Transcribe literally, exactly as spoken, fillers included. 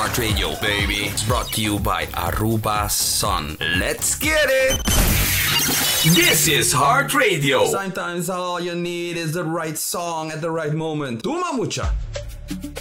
Heart Radio, baby. It's brought to you by Aruba Sun. Let's get it! This is Heart Radio. Sometimes all you need is the right song at the right moment. Tuma mucha.